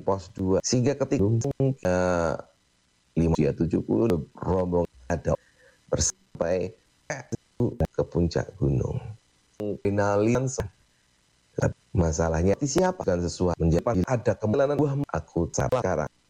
pos 2 sehingga ketika 570 rombong ada bersampai ke puncak gunung. Finalian masalahnya siapa kan sesuatu menjadi ada kemungkinan aku salah sekarang